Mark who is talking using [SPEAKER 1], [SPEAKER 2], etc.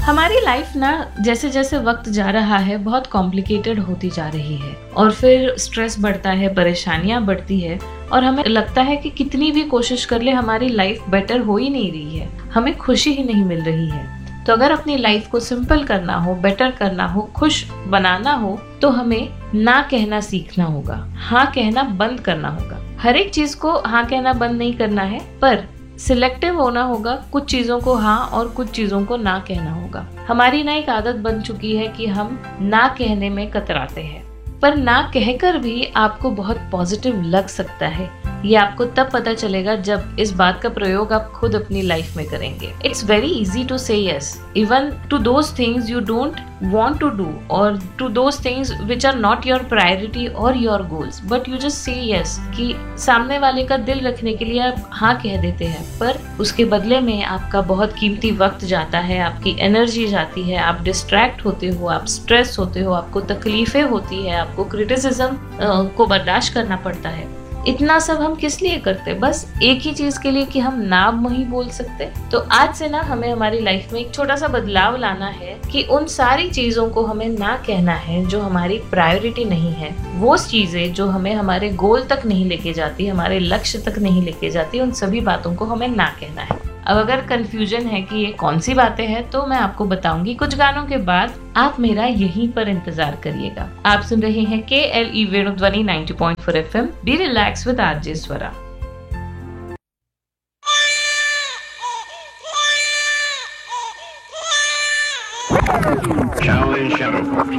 [SPEAKER 1] हमारी लाइफ ना जैसे जैसे वक्त जा रहा है बहुत कॉम्प्लिकेटेड होती जा रही है और फिर स्ट्रेस बढ़ता है, परेशानियां बढ़ती है और हमें लगता है कि कितनी भी कोशिश कर ले हमारी लाइफ बेटर हो ही नहीं रही है, हमें खुशी ही नहीं मिल रही है। तो अगर अपनी लाइफ को सिंपल करना हो, बेटर करना हो, खुश बनाना हो तो हमें ना कहना सीखना होगा, हाँ कहना बंद करना होगा। हर एक चीज को हाँ कहना बंद नहीं करना है, पर सिलेक्टिव होना होगा। कुछ चीजों को हाँ और कुछ चीजों को ना कहना होगा। हमारी ना एक आदत बन चुकी है कि हम ना कहने में कतराते हैं, पर ना कहकर भी आपको बहुत पॉजिटिव लग सकता है। ये आपको तब पता चलेगा जब इस बात का प्रयोग आप खुद अपनी लाइफ में करेंगे। इट्स वेरी इजी टू से yes even to those things you don't want to do or to those things which are not your priority or your goals, but you just say yes कि सामने वाले का दिल रखने के लिए आप हाँ कह देते हैं, पर उसके बदले में आपका बहुत कीमती वक्त जाता है, आपकी एनर्जी जाती है, आप डिस्ट्रैक्ट होते हो, आप स्ट्रेस होते हो, आपको तकलीफें होती है, आपको क्रिटिसिज्म को बर्दाश्त करना पड़ता है। इतना सब हम किस लिए करते? बस एक ही चीज के लिए कि हम ना नहीं बोल सकते। तो आज से ना हमें हमारी लाइफ में एक छोटा सा बदलाव लाना है कि उन सारी चीजों को हमें ना कहना है जो हमारी प्रायोरिटी नहीं है। वो चीजें जो हमें हमारे गोल तक नहीं लेके जाती, हमारे लक्ष्य तक नहीं लेके जाती, उन सभी बातों को हमें ना कहना है। अब अगर कंफ्यूजन है कि ये कौन सी बातें हैं तो मैं आपको बताऊंगी कुछ गानों के बाद। आप मेरा यहीं पर इंतजार करिएगा। आप सुन रहे हैं KLE वेणुध्वनि 90.4 FM। Be relax with RJ Swara.
[SPEAKER 2] Challenge